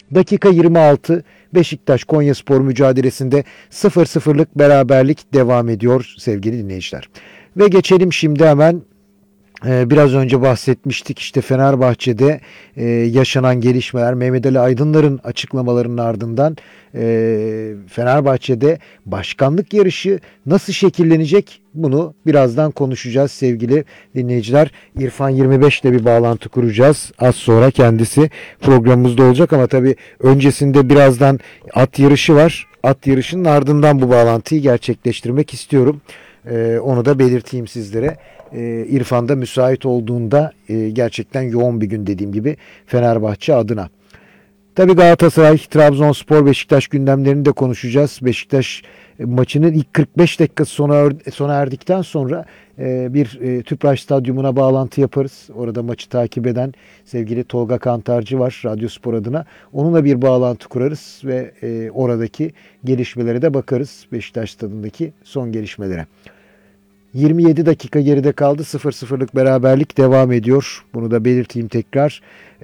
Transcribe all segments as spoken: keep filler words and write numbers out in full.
Dakika yirmi altı, Beşiktaş Konyaspor mücadelesinde sıfır sıfırlık beraberlik devam ediyor sevgili dinleyiciler. Ve geçelim şimdi hemen e, biraz önce bahsetmiştik işte Fenerbahçe'de e, yaşanan gelişmeler, Mehmet Ali Aydınlar'ın açıklamalarının ardından e, Fenerbahçe'de başkanlık yarışı nasıl şekillenecek, bunu birazdan konuşacağız sevgili dinleyiciler. İrfan yirmi beş ile bir bağlantı kuracağız. Az sonra kendisi programımızda olacak ama tabii öncesinde birazdan at yarışı var. At yarışının ardından bu bağlantıyı gerçekleştirmek istiyorum. Ee, onu da belirteyim sizlere. Ee, İrfan da müsait olduğunda e, gerçekten yoğun bir gün dediğim gibi Fenerbahçe adına. Tabii Galatasaray, Trabzonspor, Beşiktaş gündemlerini de konuşacağız. Beşiktaş maçının ilk kırk beş dakikası sona, sona erdikten sonra e, bir e, Tüpraş Stadyumuna bağlantı yaparız. Orada maçı takip eden sevgili Tolga Kantarcı var Radyospor adına. Onunla bir bağlantı kurarız ve e, oradaki gelişmelere de bakarız. Beşiktaş stadındaki son gelişmelere. yirmi yedi dakika geride kaldı. sıfır sıfırlık beraberlik devam ediyor. Bunu da belirteyim tekrar.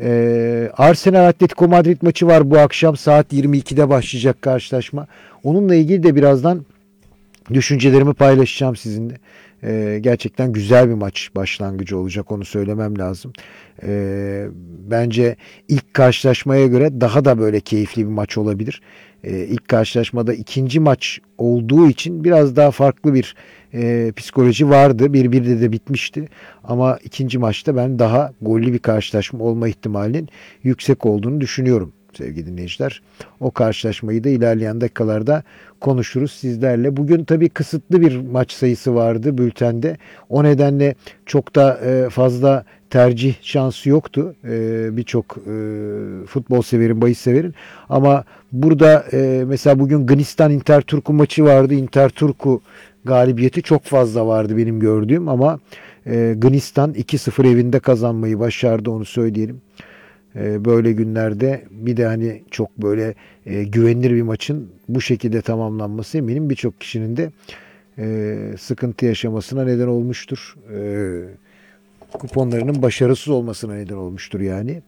Ee, Arsenal Atletico Madrid maçı var bu akşam. Saat yirmi ikide başlayacak karşılaşma. Onunla ilgili de birazdan düşüncelerimi paylaşacağım sizinle. Ee, gerçekten güzel bir maç başlangıcı olacak, onu söylemem lazım. Ee, bence ilk karşılaşmaya göre daha da böyle keyifli bir maç olabilir. Ee, ilk karşılaşmada ikinci maç olduğu için biraz daha farklı bir e, psikoloji vardı. bir birde de bitmişti. Ama ikinci maçta ben daha gollü bir karşılaşma olma ihtimalinin yüksek olduğunu düşünüyorum sevgili dinleyiciler. O karşılaşmayı da ilerleyen dakikalarda konuşuruz sizlerle. Bugün tabii kısıtlı bir maç sayısı vardı bültende. O nedenle çok da e, fazla tercih şansı yoktu. E, Birçok e, futbol severin, bahis severin. Ama burada e, mesela bugün Gnistan Inter Turku maçı vardı. Inter Turku galibiyeti çok fazla vardı benim gördüğüm ama e, Gnistan iki sıfır evinde kazanmayı başardı, onu söyleyelim. E, böyle günlerde bir de hani çok böyle e, güvenilir bir maçın bu şekilde tamamlanması eminim birçok kişinin de e, sıkıntı yaşamasına neden olmuştur. E, kuponlarının başarısız olmasına neden olmuştur yani.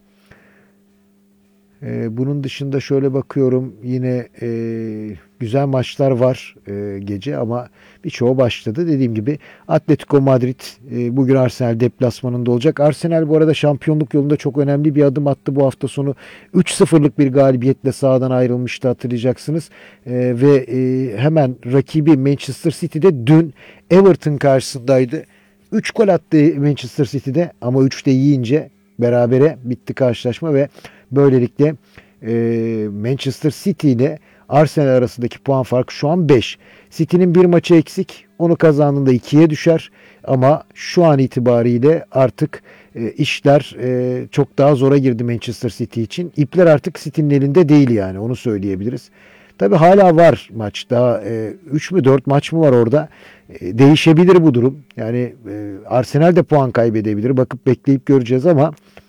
Ee, bunun dışında şöyle bakıyorum, yine e, güzel maçlar var e, gece ama birçoğu başladı. Dediğim gibi Atletico Madrid e, bugün Arsenal deplasmanında olacak. Arsenal bu arada şampiyonluk yolunda çok önemli bir adım attı bu hafta sonu. üç sıfırlık bir galibiyetle sahadan ayrılmıştı, hatırlayacaksınız. E, ve e, hemen rakibi Manchester City'de dün Everton karşısındaydı. üç gol attı Manchester City'de ama üçte yiyince berabere bitti karşılaşma ve böylelikle e, Manchester City ile Arsenal arasındaki puan farkı şu an beş. City'nin bir maçı eksik. Onu kazandığında ikiye düşer. Ama şu an itibariyle artık e, işler e, çok daha zora girdi Manchester City için. İpler artık City'nin elinde değil yani, onu söyleyebiliriz. Tabii hala var maç. Daha e, üç mü dört maç mı var orada? E, değişebilir bu durum. Yani e, Arsenal de puan kaybedebilir. Bakıp bekleyip göreceğiz ama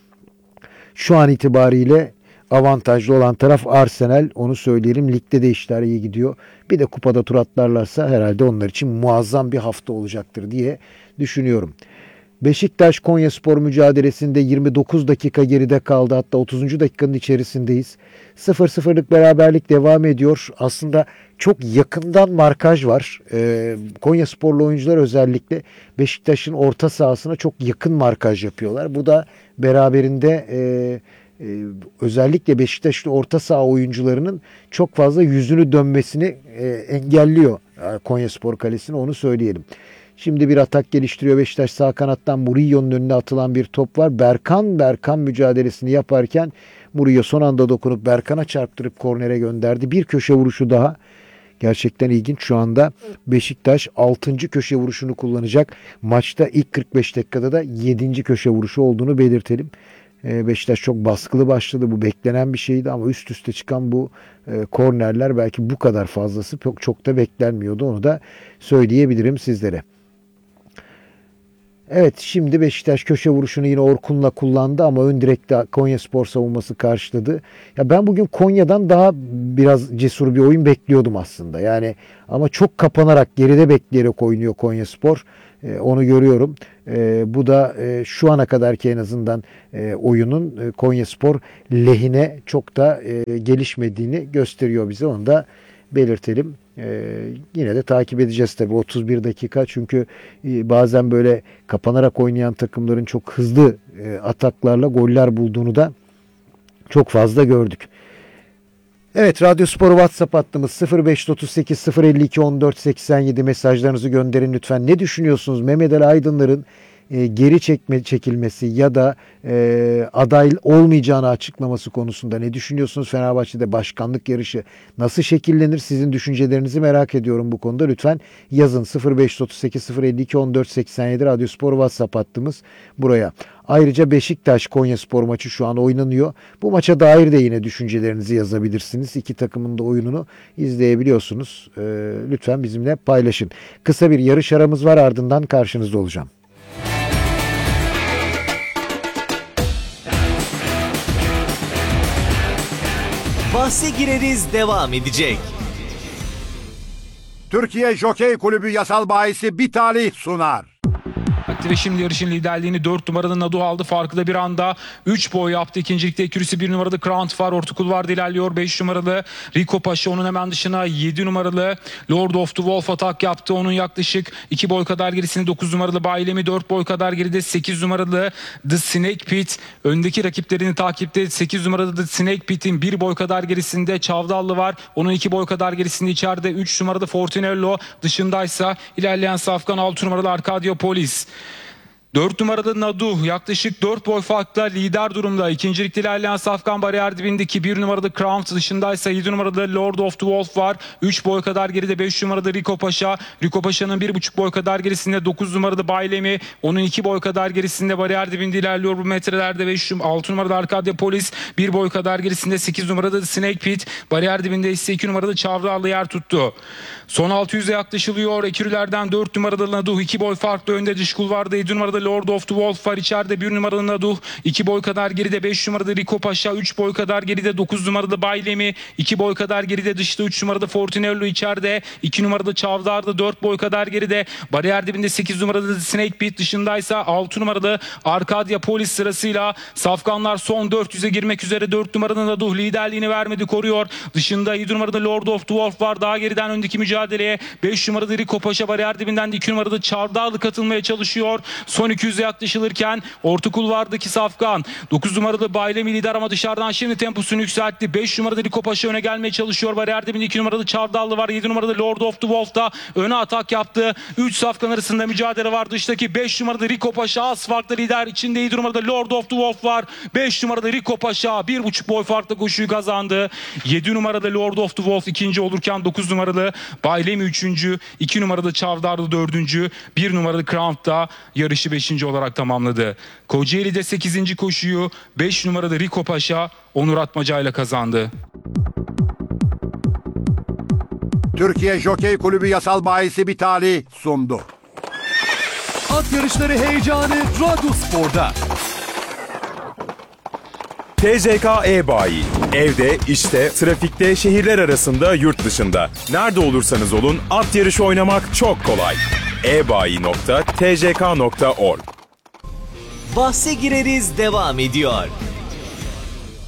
şu an itibariyle avantajlı olan taraf Arsenal, onu söyleyelim. Ligde de işler iyi gidiyor. Bir de kupada tur atlarlarsa herhalde onlar için muazzam bir hafta olacaktır diye düşünüyorum. Beşiktaş Konyaspor mücadelesinde yirmi dokuz dakika geride kaldı. Hatta otuzuncu dakikanın içerisindeyiz. sıfır sıfırlık beraberlik devam ediyor. Aslında çok yakından markaj var. Ee, Konyasporlu oyuncular özellikle Beşiktaş'ın orta sahasına çok yakın markaj yapıyorlar. Bu da beraberinde e, e, özellikle Beşiktaşlı orta saha oyuncularının çok fazla yüzünü dönmesini e, engelliyor Konyaspor kalesine, onu söyleyelim. Şimdi bir atak geliştiriyor Beşiktaş. Sağ kanattan Murillo'nun önüne atılan bir top var. Berkan Berkan mücadelesini yaparken Murillo son anda dokunup Berkan'a çarptırıp kornere gönderdi. Bir köşe vuruşu daha. Gerçekten ilginç. Şu anda Beşiktaş altıncı köşe vuruşunu kullanacak. Maçta ilk kırk beş dakikada da yedinci köşe vuruşu olduğunu belirtelim. Beşiktaş çok baskılı başladı. Bu beklenen bir şeydi ama üst üste çıkan bu e, kornerler belki bu kadar fazlası çok, çok da beklenmiyordu. Onu da söyleyebilirim sizlere. Evet, şimdi Beşiktaş köşe vuruşunu yine Orkun'la kullandı ama ön direkte Konyaspor savunması karşıladı. Ya ben bugün Konya'dan daha biraz cesur bir oyun bekliyordum aslında. Yani ama çok kapanarak, geride bekleyerek oynuyor Konyaspor. E, onu görüyorum. E, bu da e, şu ana kadarki en azından e, oyunun e, Konyaspor lehine çok da e, gelişmediğini gösteriyor bize. Onu da belirtelim. E, yine de takip edeceğiz tabii otuz bir dakika. Çünkü e, bazen böyle kapanarak oynayan takımların çok hızlı e, ataklarla goller bulduğunu da çok fazla gördük. Evet, Radyo Spor WhatsApp hattımız sıfır beş otuz sekiz sıfır elli iki on dört seksen yedi, mesajlarınızı gönderin lütfen. Ne düşünüyorsunuz Mehmet Ali Aydınlar'ın e, geri çekme, çekilmesi ya da e, aday olmayacağını açıklaması konusunda ne düşünüyorsunuz? Fenerbahçe'de başkanlık yarışı nasıl şekillenir? Sizin düşüncelerinizi merak ediyorum bu konuda. Lütfen yazın sıfır beş otuz sekiz sıfır elli iki on dört seksen yedi Radyo Spor WhatsApp hattımız buraya. Ayrıca Beşiktaş Konyaspor maçı şu an oynanıyor. Bu maça dair de yine düşüncelerinizi yazabilirsiniz. İki takımın da oyununu izleyebiliyorsunuz. Ee, lütfen bizimle paylaşın. Kısa bir yarış aramız var, ardından karşınızda olacağım. Bahse gireriz devam edecek. Türkiye Jokey Kulübü yasal bahisi bir talih sunar. Ve şimdi yarışın liderliğini dört numaralı Nadu aldı. Farkı da bir anda üç boy yaptı. İkincilikte ekürüsü bir numaralı Crown var. Orta kulvarda ilerliyor. beş numaralı Rico Paşa onun hemen dışına. yedi numaralı Lord of the Wolf atak yaptı. Onun yaklaşık iki boy kadar gerisinde dokuz numaralı Baylemi. dört boy kadar geride sekiz numaralı The Snake Pit. Öndeki rakiplerini takipte. sekiz numaralı The Snake Pit'in bir boy kadar gerisinde Çavdallı var. Onun iki boy kadar gerisinde içeride üç numaralı Fortinello. Dışındaysa ilerleyen safkan altı numaralı Arcadio Polis. dört numaralı Nadu yaklaşık dört boy farkla lider durumda. İkincilikte ilerleyen safkan bariyer dibindeki bir numaralı Crown, dışındaysa yedi numaralı Lord of the Wolf var. üç boy kadar geride beş numaralı Rico Paşa. Rico Paşa'nın bir buçuk boy kadar gerisinde dokuz numaralı Baylemi. Onun iki boy kadar gerisinde bariyer dibinde ilerliyor bu metrelerde. beş, altı numaralı Arcadia Polis. bir boy kadar gerisinde sekiz numaralı Snake Pit. Bariyer dibinde ise iki numaralı Çavdarlı yer tuttu. Son altı yüze yaklaşılıyor. Ekürülerden dört numaralı Nadu iki boy farklı önde. Dış kulvarda yedi numaralı Lord of the Wolf var. İçeride bir numaralı Nadu iki boy kadar geride beş numaralı Rico Paşa. üç boy kadar geride dokuz numaralı Baylemi. iki boy kadar geride dışta üç numaralı Fortinello içeride. iki numaralı Çavdar'da dört boy kadar geride. Bariyer dibinde sekiz numaralı Snake Pit, dışındaysa altı numaralı Arcadia Polis sırasıyla. Safkanlar son dört yüze girmek üzere. dört numaralı Nadu liderliğini vermedi, koruyor. Dışında yedi numaralı Lord of the Wolf var. Daha geriden öndeki mücadeleye beş numaralı Rico Paşa, bariyer dibinden de iki numaralı Çavdarlı katılmaya çalışıyor. Son iki yüze yaklaşılırken orta kulvardaki safkan dokuz numaralı Baylemi lider ama dışarıdan şimdi temposunu yükseltti. beş numaralı Rico Paşa öne gelmeye çalışıyor. Bariyer dibinde iki numaralı Çavdarlı var. yedi numaralı Lord of the Wolf da öne atak yaptı. üç safkan arasında mücadele var. Dıştaki beş numaralı Rico Paşa az farklı lider. İçinde yedi numaralı Lord of the Wolf var. beş numaralı Rico Paşa bir buçuk boy farklı koşuyu kazandı. yedi numaralı Lord of the Wolf ikinci olurken dokuz numaralı Baylemi üçüncü. iki numaralı Çavdarlı dördüncü. bir numaralı Crown da yarışı beşinci olarak tamamladı. Kocaeli'de sekizinci koşuyu beş numaralı Rico Paşa Onur Atmaca ile kazandı. Türkiye Jokey Kulübü yasal bahisi bir talih sundu. At yarışları heyecanı Radyo Spor'da. T J K E-Bayi. Evde, işte, trafikte, şehirler arasında, yurt dışında. Nerede olursanız olun at yarışı oynamak çok kolay. e bayi nokta t j k nokta org. Bahse gireriz devam ediyor.